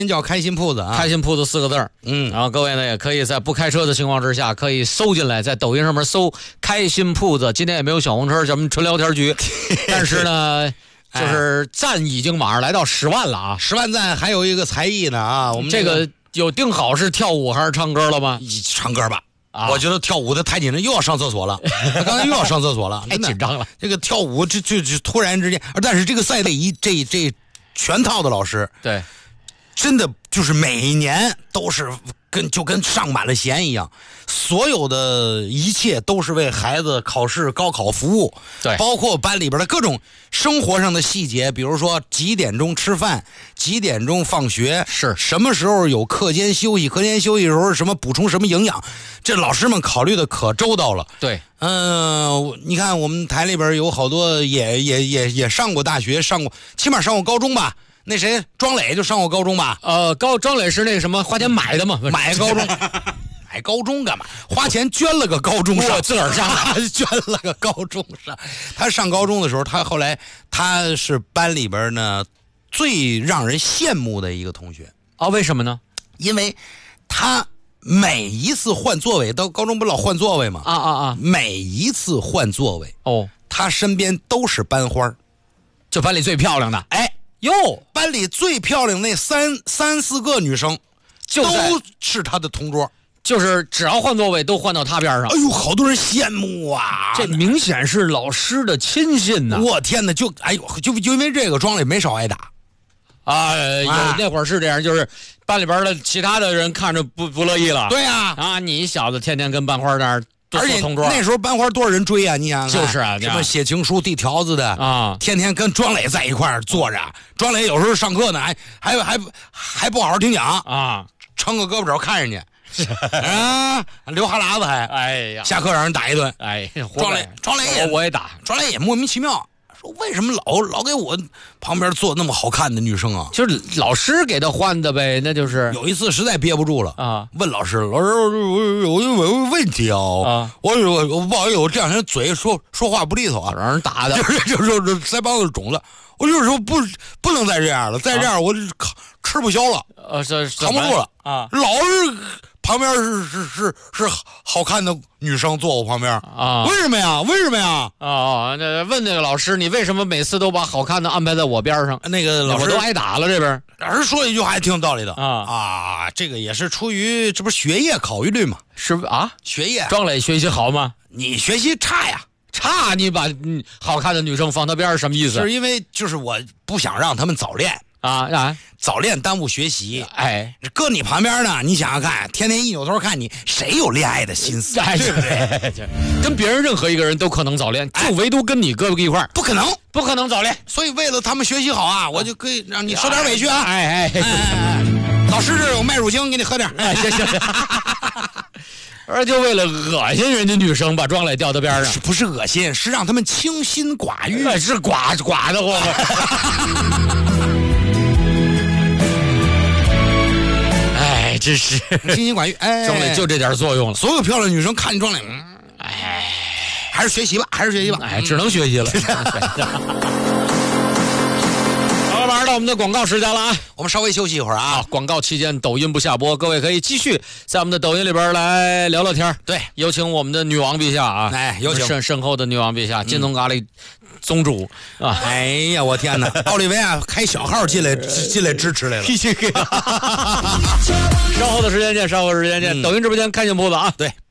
叫开心铺子啊， 开心铺子4个字儿。然后各位呢也可以在不开车的情况之下，可以搜进来，在抖音上面搜开心铺子。今天也没有小红车，咱们纯聊天局，但是呢，就是赞已经马上来到10万了啊 ！10万赞，还有一个才艺呢啊！我们这个有定好是跳舞还是唱歌了吗？ 唱歌吧。我觉得跳舞的太紧张，又要上厕所了。他刚才又要上厕所了， 太紧张了。 这个跳舞就突然之间，但是这个赛内这全套的老师， 对， 真的就是每一年都是就跟上满了弦一样，所有的一切都是为孩子考试高考服务。 对， 包括班里边的各种生活上的细节，比如说几点钟吃饭，几点钟放学， 是什么时候有课间休息，课间休息的时候什么补充什么营养，这老师们考虑的可周到了。 对， 你看我们台里边有好多也上过大学，起码上过高中吧。那谁庄磊就上过高中吧？ 庄磊是那个什么花钱买的嘛？ 买高中，买高中干嘛？花钱捐了个高中上， 自个儿上， 捐了个高中上。他上高中的时候，后来他是班里边呢最让人羡慕的一个同学啊？为什么呢？ 因为他每一次换座位，到高中不老换座位吗？每一次换座位他身边都是班花， 就班里最漂亮的。 班里最漂亮那三四个女生，都是他的同桌， 就是只要换座位都换到他边上。 哎呦，好多人羡慕啊！ 这明显是老师的亲信呐！ 我天哪，就因为这个庄里没少挨打有那会儿是这样，就是班里边的其他的人看着不乐意了。 对呀， 你小子天天跟班花那儿。 而且那时候班花多少人追啊？你想想，就是啊， 什么写情书、递条子的啊，天天跟庄磊在一块儿坐着。庄磊有时候上课呢，还不好好听讲啊， 撑个胳膊肘看人家啊，流哈喇子还， 哎呀， 下课让人打一顿。庄磊我也打， 庄磊也莫名其妙。说为什么老给我旁边坐那么好看的女生啊？ 就是老师给他换的呗，那就是有一次实在憋不住了啊， 问老师我有问题啊，我不好意思，我这两天嘴说话不利索啊， 让人打的， 就是腮帮子肿了，我就是说不能再这样了，再这样我吃不消了，扛不住了啊， 老是旁边是好看的女生坐我旁边啊？ 为什么呀？ 那问那个老师，你为什么每次都把好看的安排在我边上？ 那个老师我都挨打了，这边老师说一句话还挺有道理的啊，这个也是出于这不是学业考虑嘛？ 是啊， 学业。 庄磊学习好吗？ 你学习差呀， 差你把好看的女生放他边上什么意思？ 是因为就是我不想让他们早恋。早恋耽误学习，搁你旁边呢，你想想看，天天一扭头看你，谁有恋爱的心思，对不对？ 跟别人任何一个人都可能早恋，就唯独跟你搁一块儿， 不可能早恋。所以为了他们学习好啊，我就可以让你受点委屈啊。老师这有麦乳精，给你喝点。 行。而就为了恶心人家女生，把庄磊调到边上， 不是恶心，是让他们清心寡欲， 是寡的慌。真是清心寡欲， 庄磊就这点作用了。 所有漂亮女生看你庄磊，还是学习吧， 只能学习了。好，马上到我们的广告时间了啊， 我们稍微休息一会儿啊。 广告期间抖音不下播，各位可以继续在我们的抖音里边来聊聊天。 对， 有请我们的女王陛下啊， 有请身后的女王陛下，金东咖喱宗主啊！ 哎呀，我天哪！奥利维亚开小号进来支持来了。 稍后的时间见，抖音直播间开心铺子啊！ 对。